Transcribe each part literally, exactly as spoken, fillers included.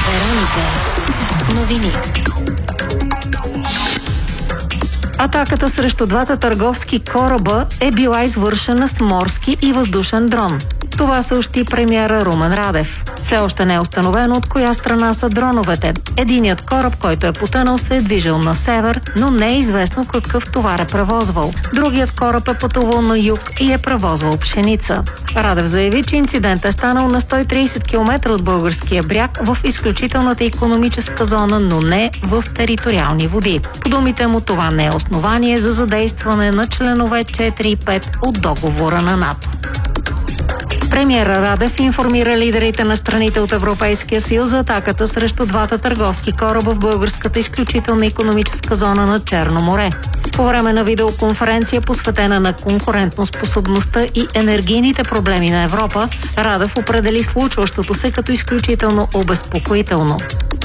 Вероника. Новини. Атаката срещу двата търговски кораба е била извършена с морски и въздушен дрон. Това съобщи премиера Румен Радев. Все още не е установено от коя страна са дроновете. Единият кораб, който е потънал, се е движил на север, но не е известно какъв товар е превозвал. Другият кораб е пътувал на юг и е превозвал пшеница. Радев заяви, че инцидентът е станал на сто и трийсет километра от българския бряг в изключителната икономическа зона, но не в териториални води. По думите му, това не е основание за задействане на членове четири и пет от договора на НАТО. Премиера Радев информира лидерите на страните от Европейския съюз за атаката срещу двата търговски кораба в българската изключителна икономическа зона на Черно море. По време на видеоконференция, посветена на конкурентноспособността и енергийните проблеми на Европа, Радев определи случващото се като изключително обезпокоително.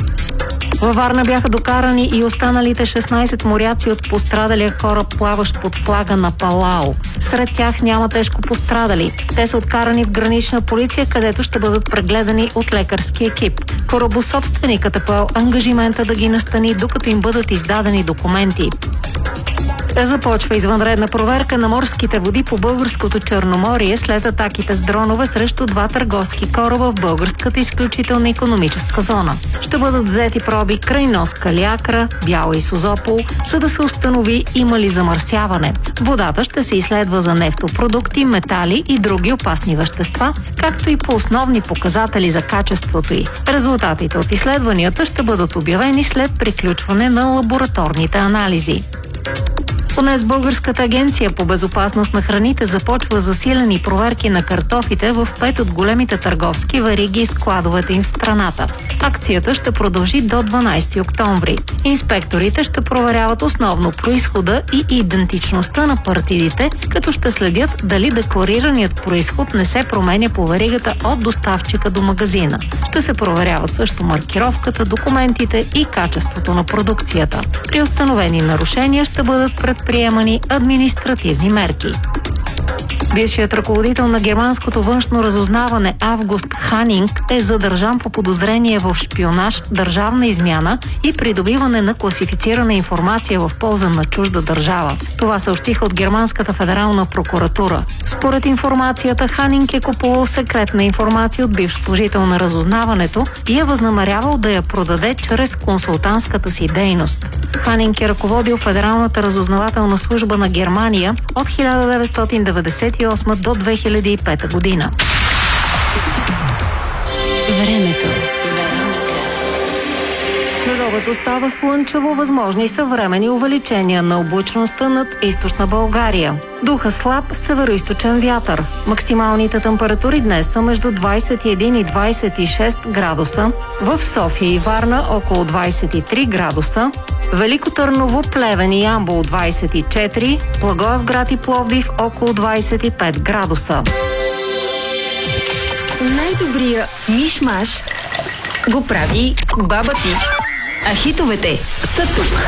Във Варна бяха докарани и останалите шестнайсет моряци от пострадалия кораб, плаващ под флага на Палау. Сред тях няма тежко пострадали. Те са откарани в гранична полиция, където ще бъдат прегледани от лекарски екип. Корабособственикът е поел ангажимента да ги настани, докато им бъдат издадени документи. Започва извънредна проверка на морските води по българското Черноморие след атаките с дронове срещу два търговски кораба в българската изключителна икономическа зона. Ще бъдат взети проби край нос Калиакра, Бяла и Созопол, за да се установи има ли замърсяване. Водата ще се изследва за нефтопродукти, метали и други опасни вещества, както и по основни показатели за качеството й. Резултатите от изследванията ще бъдат обявени след приключване на лабораторните анализи. Днес Българската агенция по безопасност на храните започва засилени проверки на картофите в пет от големите търговски вериги и складовете им в страната. Акцията ще продължи до дванайсети октомври. Инспекторите ще проверяват основно произхода и идентичността на партидите, като ще следят дали декларираният произход не се променя по веригата от доставчика до магазина. Ще се проверяват също маркировката, документите и качеството на продукцията. При установени нарушения ще бъдат предприемани административни мерки. Бившият ръководител на германското външно разузнаване Август Ханинг е задържан по подозрение в шпионаж, държавна измяна и придобиване на класифицирана информация в полза на чужда държава. Това съобщиха от Германската федерална прокуратура. Според информацията, Ханинг е купувал секретна информация от бивш служител на разузнаването и е възнамерявал да я продаде чрез консултантската си дейност. Ханинг е ръководил Федералната разузнавателна служба на Германия от хиляда деветстотин деветдесет и осма до две хиляди и пета година. Времето. Следобед остава слънчево, възможни съвременни увеличения на облачността над източна България. Духа слаб североизточен вятър. Максималните температури днес са между двайсет и един и двайсет и шест градуса. В София и Варна около двайсет и три градуса. Велико Търново, Плевен и Ямбол двайсет и четири. Благоевград и Пловдив около двайсет и пет градуса. Най-добрия миш-маш го прави баба ти. А хитовете са тук.